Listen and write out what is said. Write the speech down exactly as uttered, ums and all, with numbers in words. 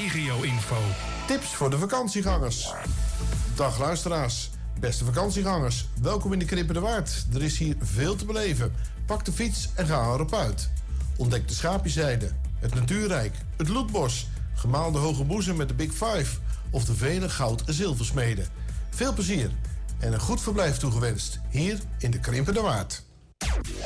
regio-info. Tips voor de vakantiegangers. Dag luisteraars, beste vakantiegangers. Welkom in de Krimpende Waard. Er is hier veel te beleven. Pak de fiets en ga erop uit. Ontdek de Schaapjezijde, het Natuurrijk, het Loetbos, gemaalde Hoge Boezem met de Big Five of de vele goud- en zilversmeden. Veel plezier en een goed verblijf toegewenst hier in de Krimpende Waard.